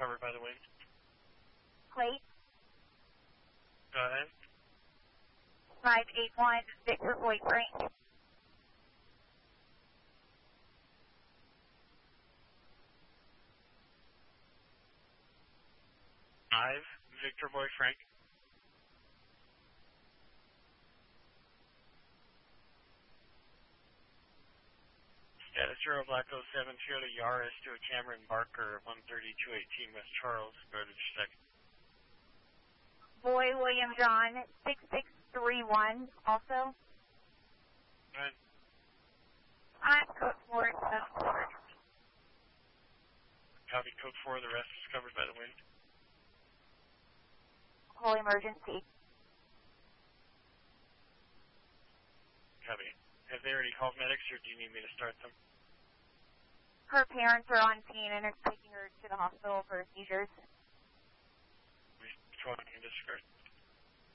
covered by the wind. Plate. Go ahead. 581 Victor Boy Frank. 5 Victor Boy Frank. Status 0 Black 07 Toyota Yaris to a Cameron Barker 13218 West Charles. Go to intersect. Boy William John 6631 also. Go ahead. I'm code 4 Copy code 4. The rest is covered by the wind. Whole emergency. Copy. Have they already called medics, or do you need me to start them? Her parents are on scene and are taking her to the hospital for seizures. Which one can discard?